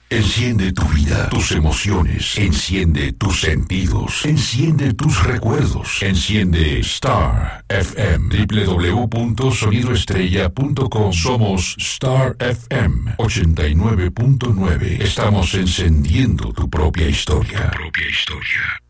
Enciende tu vida, tus emociones, enciende tus sentidos, enciende tus recuerdos, enciende Star FM, www.sonidoestrella.com. Somos Star FM 89.9. Estamos encendiendo tu propia historia.